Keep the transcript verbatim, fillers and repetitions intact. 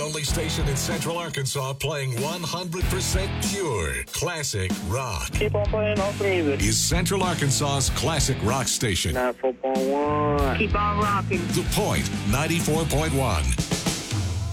only station in Central Arkansas playing one hundred percent pure classic rock. Keep on playing awesome music. Is Central Arkansas's classic rock station. ninety-four point one. Keep on rocking. The Point ninety-four point one.